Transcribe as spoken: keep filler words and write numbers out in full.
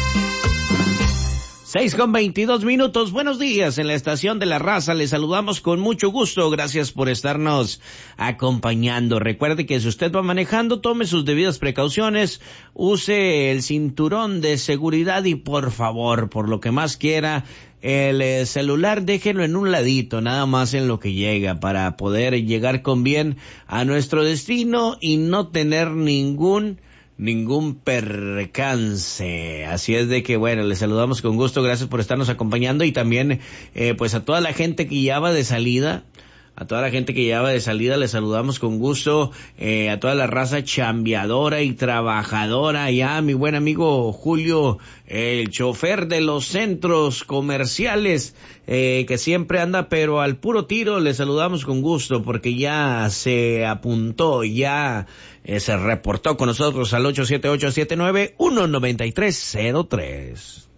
Seis con veintidós minutos, buenos días en la estación de La Raza, les saludamos con mucho gusto, gracias por estarnos acompañando. Recuerde que si usted va manejando, tome sus debidas precauciones, use el cinturón de seguridad y por favor, por lo que más quiera, el eh, celular déjenlo en un ladito, nada más en lo que llega, para poder llegar con bien a nuestro destino y no tener ningún ningún percance. Así es de que, bueno, les saludamos con gusto, gracias por estarnos acompañando y también, eh, pues a toda la gente que ya va de salida, a toda la gente que ya va de salida, les saludamos con gusto, eh, a toda la raza chambeadora y trabajadora, ya mi buen amigo Julio, el chofer de los centros comerciales, eh, que siempre anda pero al puro tiro, les saludamos con gusto porque ya se apuntó, ya eh, se reportó con nosotros al ocho siete ocho, siete nueve uno, nueve tres cero tres.